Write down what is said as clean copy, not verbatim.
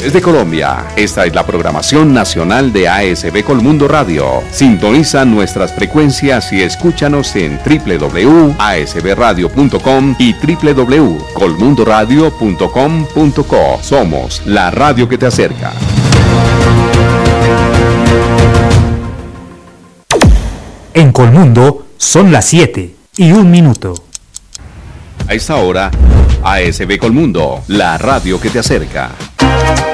Desde Colombia, esta es la programación nacional de ASB Colmundo Radio. Sintoniza nuestras frecuencias y escúchanos en www.asbradio.com y www.colmundoradio.com.co. Somos la radio que te acerca. En Colmundo son las 7:01. A esta hora, ASB Colmundo, la radio que te acerca.